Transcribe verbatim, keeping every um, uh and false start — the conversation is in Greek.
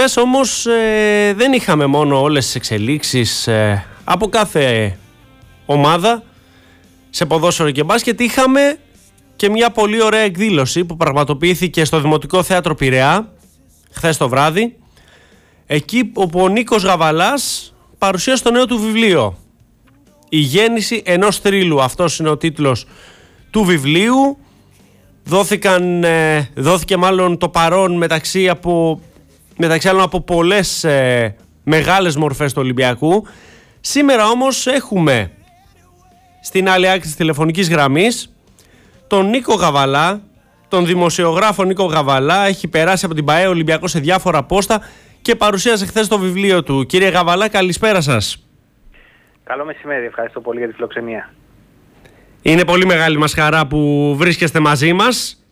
Χθες όμως ε, δεν είχαμε μόνο όλες τις εξελίξεις ε, από κάθε ομάδα σε ποδόσφαιρο και μπάσκετ. Είχαμε και μια πολύ ωραία εκδήλωση που πραγματοποιήθηκε στο Δημοτικό Θέατρο Πειραιά χθες το βράδυ, εκεί όπου ο Νίκος Γαβαλάς παρουσίασε το νέο του βιβλίο «Η γέννηση ενός θρύλου». Αυτός είναι ο τίτλος του βιβλίου. Δόθηκαν, ε, δόθηκε μάλλον το παρόν μεταξύ, από, μεταξύ άλλων από πολλές ε, μεγάλες μορφές του Ολυμπιακού. Σήμερα όμως έχουμε στην άλλη άκρη της τηλεφωνικής γραμμής τον Νίκο Γαβαλά, τον δημοσιογράφο Νίκο Γαβαλά. Έχει περάσει από την ΠΑΕ Ολυμπιακό σε διάφορα πόστα και παρουσίασε χθες το βιβλίο του. Κύριε Γαβαλά, καλησπέρα σας. Καλό μεσημέρι, ευχαριστώ πολύ για τη φιλοξενία. Είναι πολύ μεγάλη μας χαρά που βρίσκεστε μαζί μας